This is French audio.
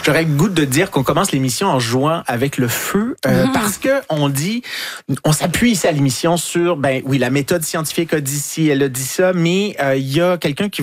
J'aurais le goût de dire qu'on commence l'émission en jouant avec le feu parce que on s'appuie ici à l'émission sur, la méthode scientifique a dit ci, elle a dit ça, mais il y a quelqu'un qui